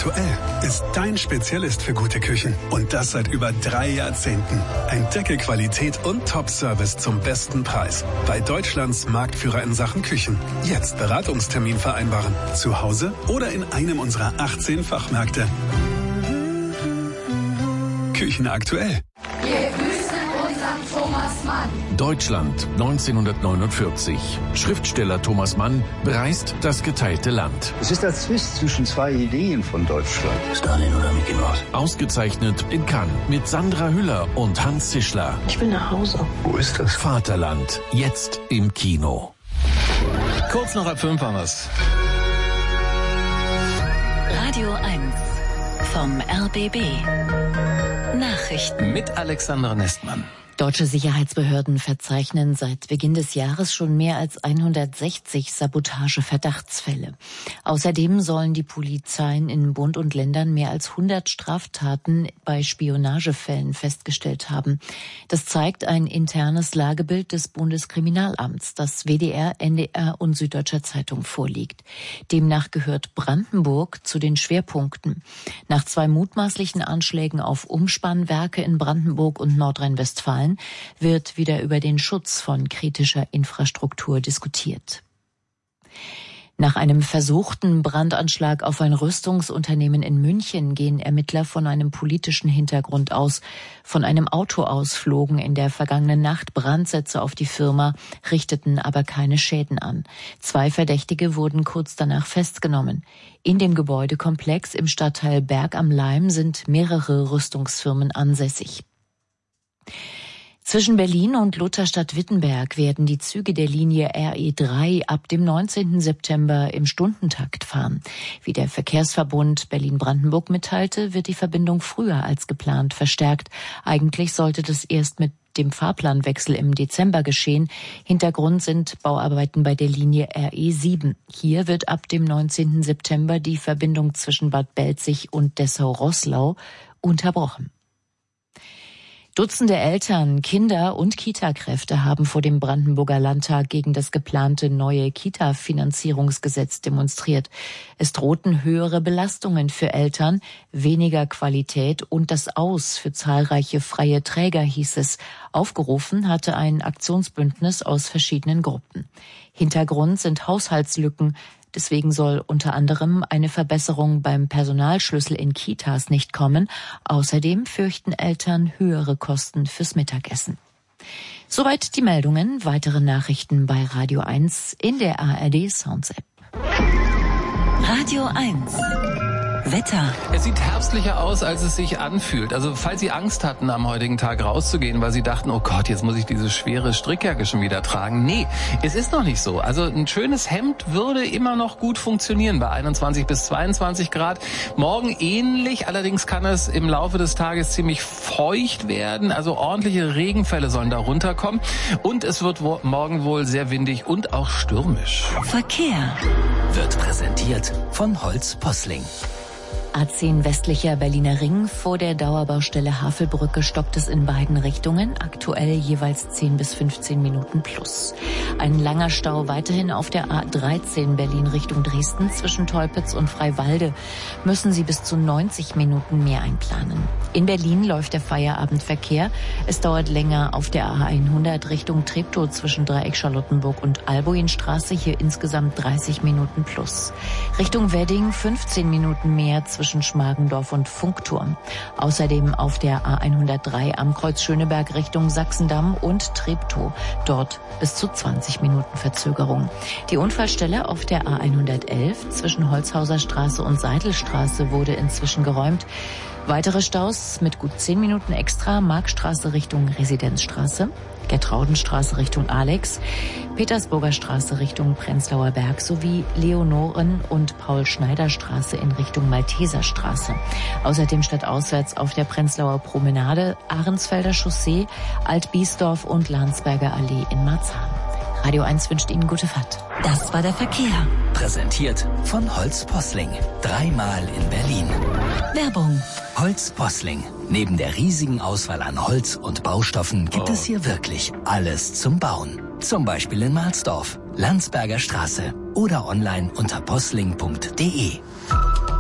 Aktuell ist dein Spezialist für gute Küchen. Und das seit über 3 Jahrzehnten. Entdecke Qualität und Top-Service zum besten Preis. Bei Deutschlands Marktführer in Sachen Küchen. Jetzt Beratungstermin vereinbaren. Zu Hause oder in einem unserer 18 Fachmärkte. Küchen aktuell. Wir grüßen unseren Thomas Mann. Deutschland 1949. Schriftsteller Thomas Mann bereist das geteilte Land. Es ist der Zwist zwischen 2 Ideen von Deutschland. Stalin oder Mickey Mouse? Ausgezeichnet in Cannes mit Sandra Hüller und Hans Zischler. Ich will nach Hause. Wo ist das? Vaterland, jetzt im Kino. Kurz nach 5 haben wir's. Radio 1 vom RBB. Nachrichten Mit Alexandra Nestmann. Deutsche Sicherheitsbehörden verzeichnen seit Beginn des Jahres schon mehr als 160 Sabotage-Verdachtsfälle. Außerdem sollen die Polizeien in Bund und Ländern mehr als 100 Straftaten bei Spionagefällen festgestellt haben. Das zeigt ein internes Lagebild des Bundeskriminalamts, das WDR, NDR und Süddeutscher Zeitung vorliegt. Demnach gehört Brandenburg zu den Schwerpunkten. Nach 2 mutmaßlichen Anschlägen auf Umspannwerke in Brandenburg und Nordrhein-Westfalen wird wieder über den Schutz von kritischer Infrastruktur diskutiert. Nach einem versuchten Brandanschlag auf ein Rüstungsunternehmen in München gehen Ermittler von einem politischen Hintergrund aus. Von einem Auto aus flogen in der vergangenen Nacht Brandsätze auf die Firma, richteten aber keine Schäden an. 2 Verdächtige wurden kurz danach festgenommen. In dem Gebäudekomplex im Stadtteil Berg am Laim sind mehrere Rüstungsfirmen ansässig. Zwischen Berlin und Lutherstadt-Wittenberg werden die Züge der Linie RE3 ab dem 19. September im Stundentakt fahren. Wie der Verkehrsverbund Berlin-Brandenburg mitteilte, wird die Verbindung früher als geplant verstärkt. Eigentlich sollte das erst mit dem Fahrplanwechsel im Dezember geschehen. Hintergrund sind Bauarbeiten bei der Linie RE7. Hier wird ab dem 19. September die Verbindung zwischen Bad Belzig und Dessau-Roßlau unterbrochen. Dutzende Eltern, Kinder und Kitakräfte haben vor dem Brandenburger Landtag gegen das geplante neue Kita-Finanzierungsgesetz demonstriert. Es drohten höhere Belastungen für Eltern, weniger Qualität und das Aus für zahlreiche freie Träger, hieß es. Aufgerufen hatte ein Aktionsbündnis aus verschiedenen Gruppen. Hintergrund sind Haushaltslücken. Deswegen soll unter anderem eine Verbesserung beim Personalschlüssel in Kitas nicht kommen. Außerdem fürchten Eltern höhere Kosten fürs Mittagessen. Soweit die Meldungen. Weitere Nachrichten bei Radio 1 in der ARD Sounds App. Radio 1. Wetter. Es sieht herbstlicher aus, als es sich anfühlt. Also falls Sie Angst hatten, am heutigen Tag rauszugehen, weil Sie dachten, oh Gott, jetzt muss ich diese schwere Strickjacke schon wieder tragen. Nee, es ist noch nicht so. Also ein schönes Hemd würde immer noch gut funktionieren bei 21 bis 22 Grad. Morgen ähnlich, allerdings kann es im Laufe des Tages ziemlich feucht werden. Also ordentliche Regenfälle sollen da runterkommen. Und es wird morgen wohl sehr windig und auch stürmisch. Verkehr. Wird präsentiert von Holz Posling. A10 westlicher Berliner Ring. Vor der Dauerbaustelle Havelbrücke stockt es in beiden Richtungen. Aktuell jeweils 10 bis 15 Minuten plus. Ein langer Stau weiterhin auf der A13 Berlin Richtung Dresden zwischen Teupitz und Freiwalde. Müssen Sie bis zu 90 Minuten mehr einplanen. In Berlin läuft der Feierabendverkehr. Es dauert länger auf der A100 Richtung Treptow zwischen Dreieck Charlottenburg und Albuinstraße. Hier insgesamt 30 Minuten plus. Richtung Wedding 15 Minuten mehr zwischen Schmargendorf und Funkturm. Außerdem auf der A103 am Kreuz Schöneberg Richtung Sachsendamm und Treptow. Dort bis zu 20 Minuten Verzögerung. Die Unfallstelle auf der A111 zwischen Holzhauser Straße und Seidelstraße wurde inzwischen geräumt. Weitere Staus mit gut 10 Minuten extra: Markstraße Richtung Residenzstraße, Gertraudenstraße Richtung Alex, Petersburger Straße Richtung Prenzlauer Berg sowie Leonoren- und Paul-Schneider-Straße in Richtung Malteserstraße. Außerdem stadtauswärts auf der Prenzlauer Promenade, Ahrensfelder Chaussee, Alt-Biesdorf und Landsberger Allee in Marzahn. Radio 1 wünscht Ihnen gute Fahrt. Das war der Verkehr. Präsentiert von Holz Posling. 3-mal in Berlin. Werbung. Holz Posling. Neben der riesigen Auswahl an Holz und Baustoffen gibt es hier wirklich alles zum Bauen. Zum Beispiel in Marsdorf, Landsberger Straße oder online unter posling.de.